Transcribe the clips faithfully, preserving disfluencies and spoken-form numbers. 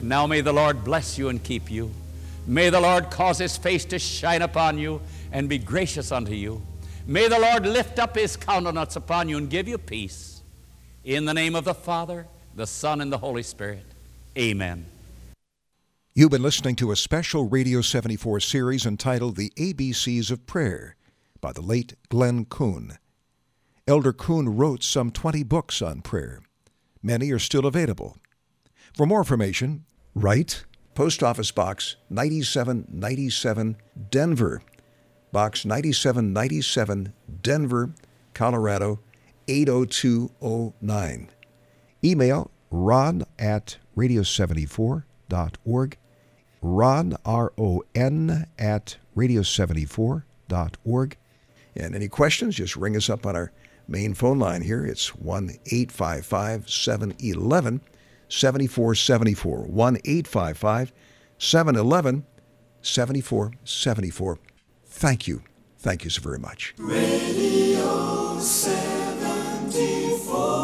Now may the Lord bless you and keep you. May the Lord cause his face to shine upon you and be gracious unto you. May the Lord lift up his countenance upon you and give you peace. In the name of the Father, the Son, and the Holy Spirit. Amen. You've been listening to a special Radio seventy-four series entitled The A B Cs of Prayer by the late Glenn Kuhn. Elder Kuhn wrote some twenty books on prayer. Many are still available. For more information, write Post Office Box ninety-seven ninety-seven, Denver. Box ninety-seven ninety-seven, Denver, Colorado, eight oh two oh nine. Email ron at radio seventy-four dot org. Ron, R O N, at radio seventy-four dot org. And any questions, just ring us up on our main phone line here. It's one eight five five, seven one one, seven four seven four. one eight five five, seven one one, seven four seven four. Thank you. Thank you so very much. Radio seventy-four.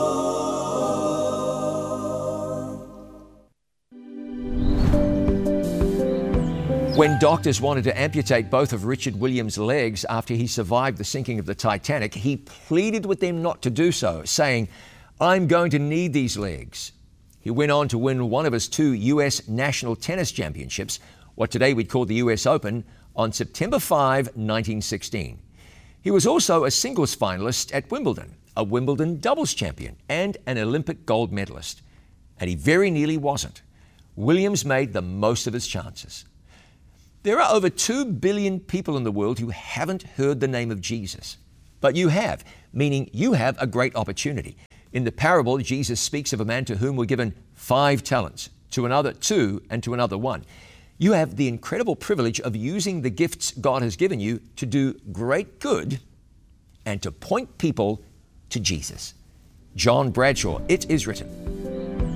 When doctors wanted to amputate both of Richard Williams' legs after he survived the sinking of the Titanic, he pleaded with them not to do so, saying, "I'm going to need these legs." He went on to win one of his two U S national tennis championships, what today we'd call the U S Open, on September fifth, nineteen sixteen. He was also a singles finalist at Wimbledon, a Wimbledon doubles champion, and an Olympic gold medalist. And he very nearly wasn't. Williams made the most of his chances. There are over two billion people in the world who haven't heard the name of Jesus. But you have, meaning you have a great opportunity. In the parable, Jesus speaks of a man to whom were given five talents, to another two, and to another one. You have the incredible privilege of using the gifts God has given you to do great good and to point people to Jesus. John Bradshaw, it is written,